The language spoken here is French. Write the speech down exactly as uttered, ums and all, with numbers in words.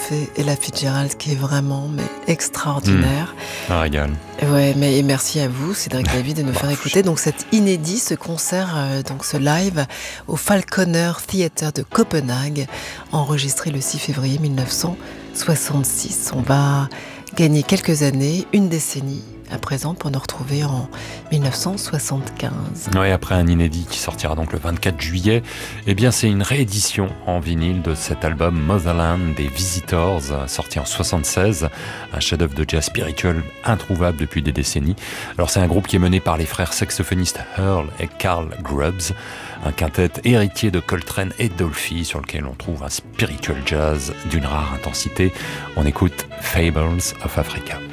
fait Ella Fitzgerald qui est vraiment mais extraordinaire. Mmh, un régal. Ouais, mais et merci à vous, Cédric David, de nous faire écouter donc cet inédit, ce concert, euh, donc ce live au Falconer Theatre de Copenhague, enregistré le six février mille neuf cent soixante-six. On va gagner quelques années, une décennie à présent, pour nous retrouver en mille neuf cent soixante-quinze. Oui, après un inédit qui sortira donc le vingt-quatre juillet, eh bien c'est une réédition en vinyle de cet album Motherland des Visitors, sorti en soixante-seize, un chef-d'œuvre de jazz spirituel introuvable depuis des décennies. Alors c'est un groupe qui est mené par les frères saxophonistes Earl et Carl Grubbs, un quintet héritier de Coltrane et Dolphy, sur lequel on trouve un spiritual jazz d'une rare intensité. On écoute Fables of Africa.